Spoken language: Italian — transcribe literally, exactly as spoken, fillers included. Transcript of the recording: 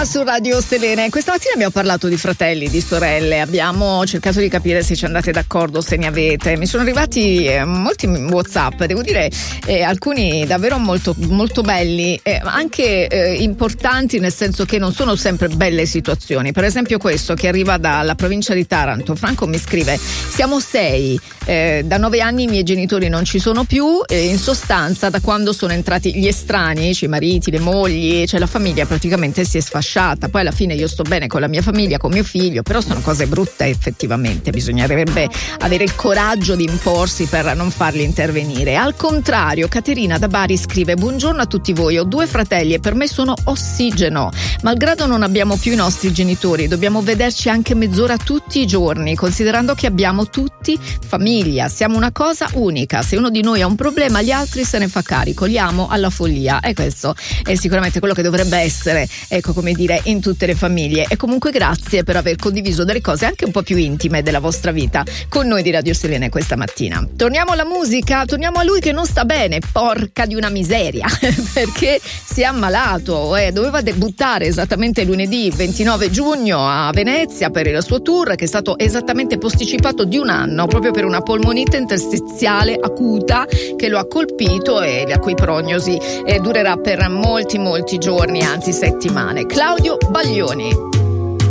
Su Radio Selene, questa mattina abbiamo parlato di fratelli, di sorelle, abbiamo cercato di capire se ci andate d'accordo, se ne avete. Mi sono arrivati eh, molti WhatsApp, devo dire eh, alcuni davvero molto, molto belli, eh, anche eh, importanti, nel senso che non sono sempre belle situazioni. Per esempio questo che arriva dalla provincia di Taranto. Franco mi scrive: siamo sei, eh, da nove anni i miei genitori non ci sono più, eh, in sostanza da quando sono entrati gli estranei, cioè i mariti, le mogli, cioè la famiglia praticamente si è sfasciata. Poi alla fine io sto bene con la mia famiglia, con mio figlio, però sono cose brutte effettivamente, bisognerebbe avere il coraggio di imporsi per non farli intervenire. Al contrario, Caterina da Bari scrive: buongiorno a tutti voi, ho due fratelli e per me sono ossigeno, malgrado non abbiamo più i nostri genitori, dobbiamo vederci anche mezz'ora tutti i giorni, considerando che abbiamo tutti famiglia, siamo una cosa unica, se uno di noi ha un problema gli altri se ne fa carico, li amo alla follia, e questo è sicuramente quello che dovrebbe essere, ecco, come dire, in tutte le famiglie. E comunque grazie per aver condiviso delle cose anche un po' più intime della vostra vita con noi di Radio Selene questa mattina. Torniamo alla musica, torniamo a lui che non sta bene, porca di una miseria, perché si è ammalato, eh, doveva debuttare esattamente lunedì ventinove giugno a Venezia per il suo tour, che è stato esattamente posticipato di un anno proprio per una polmonite interstiziale acuta che lo ha colpito e la cui prognosi eh, durerà per molti molti giorni, anzi settimane. Claudio Baglioni.